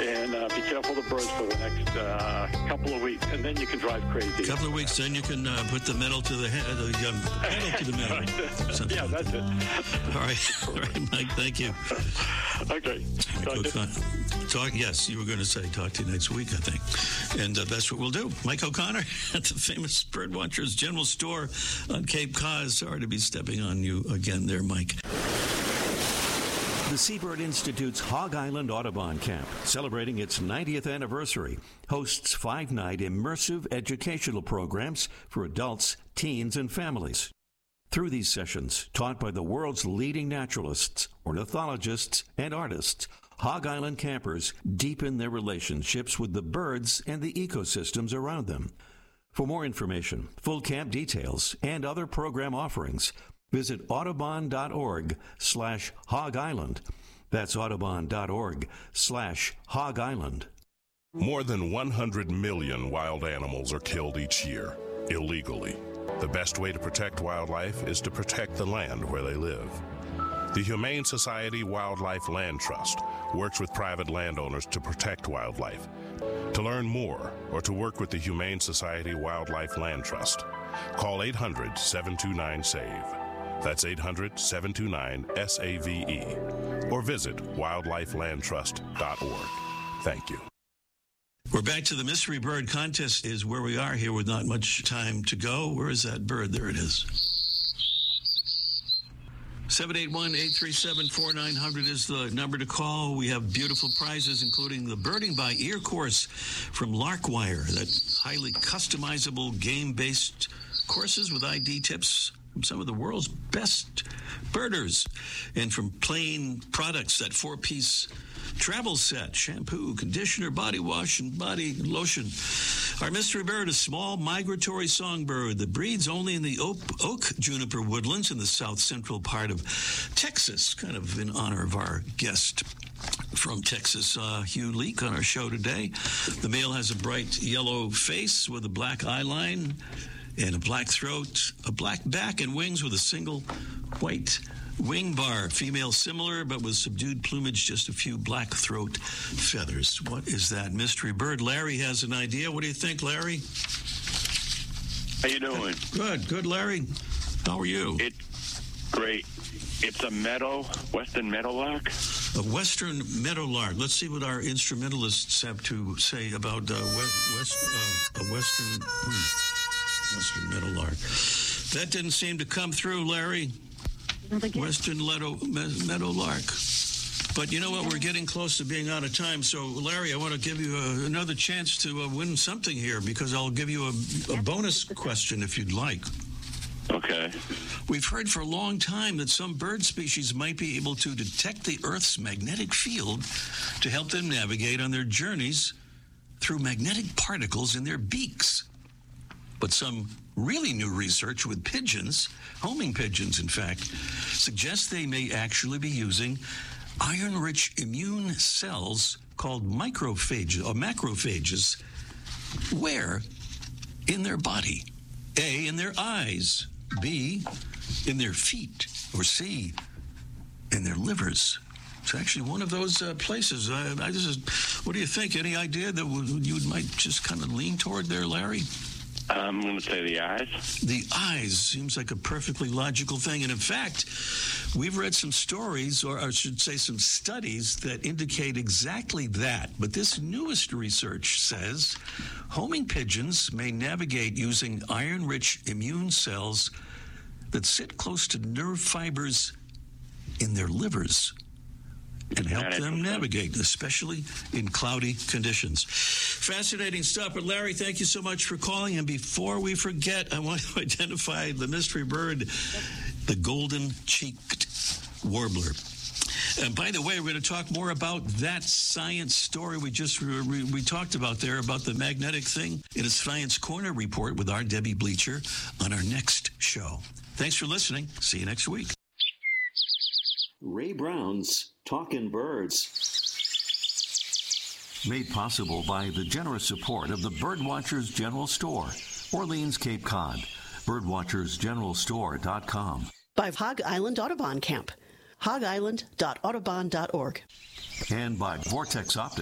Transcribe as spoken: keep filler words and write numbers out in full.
And uh, be careful of the birds for the next uh, couple of weeks, and then you can drive crazy. A couple of weeks, then you can uh, put the metal to the head, the um, pedal to the metal. Yeah, like that's that. it. All right, all right, Mike. Thank you. Okay. Talk, talk, yes, you were going to say talk to you next week, I think, and uh, that's what we'll do. Mike O'Connor at the famous Birdwatchers General Store on Cape Cod. Sorry to be stepping on you again, there, Mike. The Seabird Institute's Hog Island Audubon Camp, celebrating its ninetieth anniversary, hosts five-night immersive educational programs for adults, teens, and families. Through these sessions, taught by the world's leading naturalists, ornithologists, and artists, Hog Island campers deepen their relationships with the birds and the ecosystems around them. For more information, full camp details, and other program offerings, visit audubon.org slash Hog Island. That's audubon.org slash Hog Island. More than one hundred million wild animals are killed each year, illegally. The best way to protect wildlife is to protect the land where they live. The Humane Society Wildlife Land Trust works with private landowners to protect wildlife. To learn more or to work with the Humane Society Wildlife Land Trust, call eight hundred, seven two nine, SAVE. That's eight hundred, seven two nine, S A V E. Or visit wildlife land trust dot org. Thank you. We're back to the Mystery Bird Contest is where we are here with not much time to go. Where is that bird? There it is. seven eight one, eight three seven, four nine zero zero is the number to call. We have beautiful prizes, including the Birding by Ear course from Larkwire, that highly customizable game-based courses with I D tips from some of the world's best birders. And from Plain Products, that four-piece travel set, shampoo, conditioner, body wash, and body lotion. Our mystery bird, a small migratory songbird that breeds only in the oak, oak juniper woodlands in the south central part of Texas, kind of in honor of our guest from Texas, uh, Hugh Leake, on our show today. The male has a bright yellow face with a black eye line and a black throat, a black back and wings with a single white wing bar. Female similar, but with subdued plumage, just a few black throat feathers. What is that mystery bird? Larry has an idea. What do you think, Larry? How you doing? Good, good, Larry. How are you? It's great. It's a meadow, western meadowlark. A western meadowlark. Let's see what our instrumentalists have to say about uh, west, west, uh, a western... Hmm. Western meadowlark. That didn't seem to come through, Larry. Western meadow, meadowlark. But you know what? We're getting close to being out of time. So, Larry, I want to give you a, another chance to uh, win something here, because I'll give you a, a bonus question if you'd like. Okay. We've heard for a long time that some bird species might be able to detect the Earth's magnetic field to help them navigate on their journeys through magnetic particles in their beaks. But some really new research with pigeons, homing pigeons, in fact, suggests they may actually be using iron-rich immune cells called microphages or macrophages. Where? In their body. A, in their eyes. B, in their feet. Or C, in their livers. It's actually one of those uh, places. I, I just, what do you think? Any idea that w- you might just kind of lean toward there, Larry? I'm going to say the eyes. The eyes seems like a perfectly logical thing. And in fact, we've read some stories, or I should say some studies, that indicate exactly that. But this newest research says homing pigeons may navigate using iron-rich immune cells that sit close to nerve fibers in their livers and help them navigate, especially in cloudy conditions. Fascinating stuff. But Larry, thank you so much for calling. And before we forget, I want to identify the mystery bird, the golden-cheeked warbler. And by the way, we're going to talk more about that science story we just re- we talked about there, about the magnetic thing, in a Science Corner report with our Debbie Bleacher on our next show. Thanks for listening. See you next week. Ray Brown's Talkin' Birds. Made possible by the generous support of the Birdwatchers General Store, Orleans, Cape Cod. birdwatchers general store dot com. By Hog Island Audubon Camp. hog island dot audubon dot org. And by Vortex Optics.